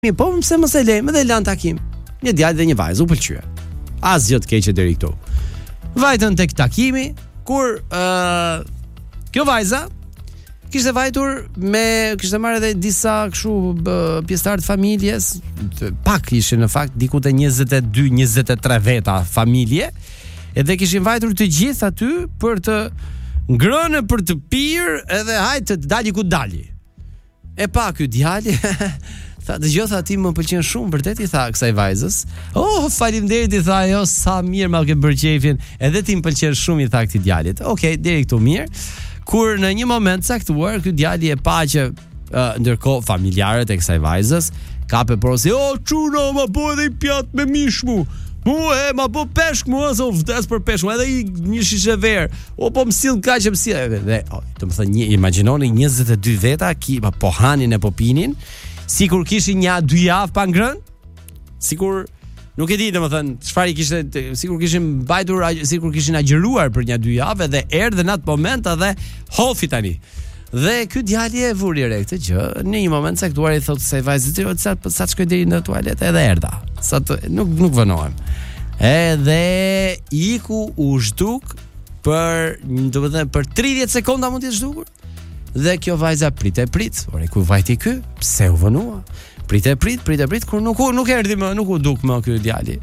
Po pse mos e lejmë dhe lan takim. Një djalë dhe një vajzë u pëlqye. Asgjë të keqe deri këtu. Vajtën tek takimi kur kjo vajza kishte marrë edhe disa kështu pjesëtar të familjes, pak ishin në fakt diku te 22-23 veta familje, edhe kishin vajtur të gjithë aty për të ngrënë, për të pirë, edhe hajtë të dali ku dali. E pa ky djali tha, dëgjoj, ti më pëlqen shumë vërtet, i tha kësaj vajzës. Oh, faleminderit, i tha ajo, sa mirë ma ke bërë qefin. Edhe ti më pëlqen shumë, i tha këtij djalit. Okej, deri këtu mirë. Kur në një moment caktuar ky djali e pa që ndërkohë familjarët e kësaj vajzës kape porosi, çuna, ma bëu edhe i pjat me mish mu. Ma bëu peshk mu, se u vdes për peshk, edhe një shishe verë. Po më sill kaq që më sill. Dhe, domethënë, imagjinoni 22 veta po hanin e po pinin. Sikur kishin një 2 javë pa ngrënë, sikur nuk e di, domethënë çfarë kishte, sikur kishin mbajtur, sikur kishin agjëruar për një 2 javë dhe erdhën në atë moment edhe hofi tani. Dhe ky djali e vuri re këtë gjë, në një moment caktuar i thotë se vajzë, sa shkoj deri në tualet edhe erdha. Nuk vënohem. Edhe iku u zhduk për, domethënë për 30 sekonda mund të zhdukur. Dhe kjo vajza prit, ore ku vajti ky? Pse u vënua? Prit, kur nuk erdhi më, nuk u duk më ky djali.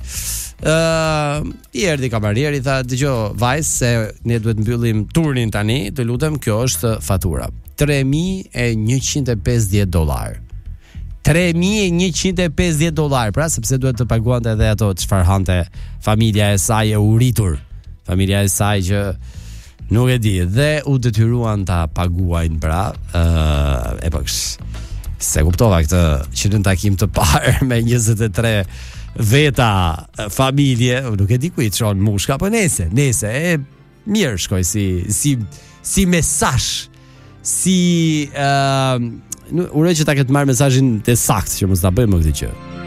I erdhi kamarieri, tha, dëgjoj vajzë, se ne duhet mbyllim turnin tani, të lutem, kjo është fatura. $3,150. $3,150, pra sepse duhet të paguante edhe ato çfarë hante familja e saj e uritur. Familja e saj që nuk e di, dhe u detyruan ta paguajnë, pra, e po se kuptova këtë që në takim të parë me 23 veta familje, nuk e di ku i çon mushka, po nese, e mirë shkoj si mesazh, uroj që ta ketë marrë mesazhin të saktë që mos ta bëjmë këtë gjë.